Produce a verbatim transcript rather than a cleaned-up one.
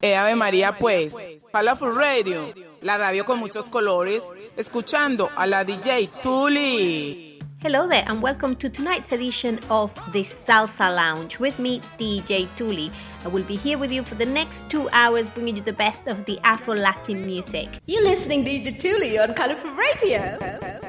Eh, Ave María pues, Colorful Radio, la radio con muchos colores, escuchando a la D J Tuli. Hello there and welcome to tonight's edition of the Salsa Lounge with me, D J Tuli. I will be here with you for the next two hours bringing you the best of the Afro-Latin music. You're listening to D J Tuli on Colorful Radio.